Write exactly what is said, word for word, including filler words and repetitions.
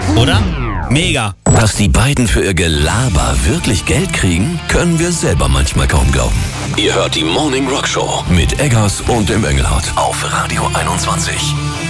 Oder? Mega. Dass die beiden für ihr Gelaber wirklich Geld kriegen, können wir selber manchmal kaum glauben. Ihr hört die Morning Rock Show mit Eggers und dem Engelhardt auf Radio einundzwanzig.